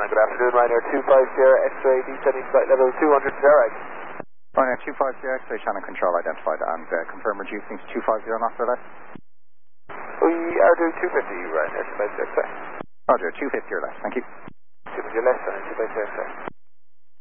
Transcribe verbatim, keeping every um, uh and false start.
good afternoon, Ryanair two five zero X-ray, descending flight level two hundred, right. Ryanair two five zero X-ray, channel control identified, and uh, confirm reducing to two five zero knots or less. We are doing two fifty, Ryanair two five zero X-ray. Roger, two fifty or less, thank you. two fifty or less, Ryanair two five zero X-ray.